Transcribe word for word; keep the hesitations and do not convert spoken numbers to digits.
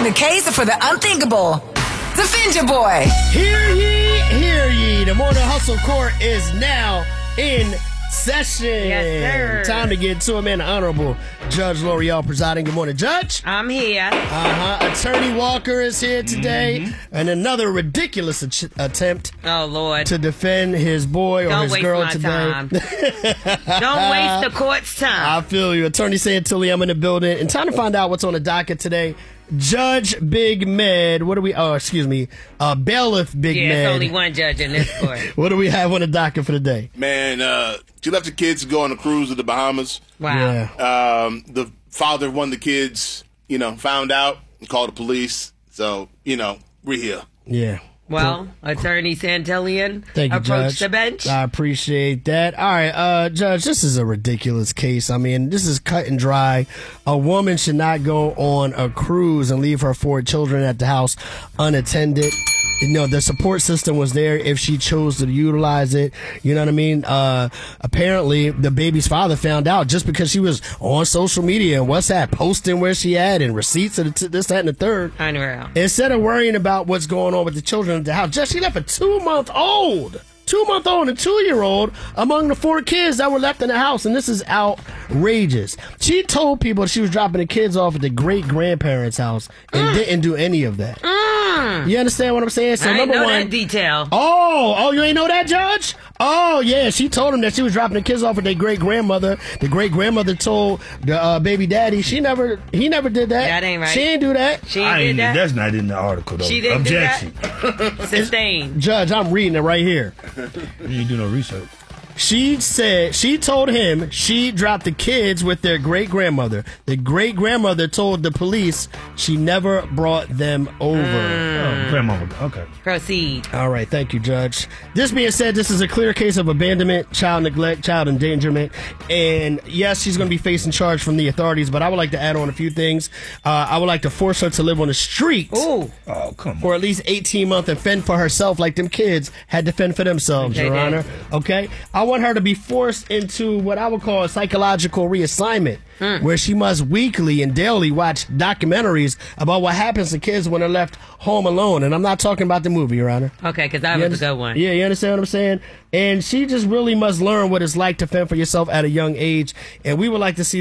the case for the unthinkable. Defend your boy. Hear ye, hear ye. The Morning Hustle Court is now in session. Yes, sir. Time to get to him, man. The Honorable Judge L'Oreal presiding. Good morning, Judge. I'm here. Uh-huh. Attorney Walker is here today. Mm-hmm. And another ridiculous ach- attempt Oh, Lord. to defend his boy or Don't his waste girl my today. time. Don't waste the court's I time. feel you. Attorney Santilli, I'm in the building. And time to find out what's on the docket today. Judge Big Med. What do we, oh, excuse me, uh, Bailiff Big Yeah, Med. there's only one judge in this court. What do we have on the docket for the day? Man, uh, she left the kids to go on a cruise to the Bahamas. Wow. Yeah. Um, the father of one of the kids, you know, found out and called the police. So, you know, we're here. Yeah. Well, Attorney Santillian, Thank you, approach Judge. the bench. I appreciate that. All right, uh, Judge, this is a ridiculous case. I mean, this is cut and dry. A woman should not go on a cruise and leave her four children at the house unattended. You know, the support system was there if she chose to utilize it. You know what I mean? Uh, apparently, the baby's father found out just because she was on social media and WhatsApp posting where she at and receipts of the t- this, that, and the third. Unreal. Instead of worrying about what's going on with the children at the house, just she left a two-month-old, two-month-old and two-year-old among the four kids that were left in the house, and this is outrageous. She told people she was dropping the kids off at the great-grandparents' house and Mm. didn't do any of that. Mm. You understand what I'm saying? So I didn't number know one, that detail. Oh, oh, you ain't know that, Judge? Oh, yeah, she told him that she was dropping the kids off with their great-grandmother. The great-grandmother told the uh, baby daddy she never, he never did that. That ain't right. She ain't do that. She I did ain't, that. that's not in the article, though. She didn't Objection. do that. Sustained. Judge, I'm reading it right here. You didn't do no research. She said, she told him she dropped the kids with their great-grandmother. The great-grandmother told the police she never brought them over. Oh, grandmama. Okay. Proceed. All right, thank you, Judge. This being said, this is a clear case of abandonment, child neglect, child endangerment, and yes, she's going to be facing charge from the authorities, but I would like to add on a few things. Uh, I would like to force her to live on the street Ooh. Oh, come for on. at least eighteen months and fend for herself like them kids had to fend for themselves, They Your did. Honor. Okay? I want her to be forced into what I would call a psychological reassignment, Mm. where she must weekly and daily watch documentaries about what happens to kids when they're left home alone. And I'm not talking about the movie, Your Honor. Okay, because that You was a underst- good one. Yeah, you understand what I'm saying? And she just really must learn what it's like to fend for yourself at a young age. And we would like to see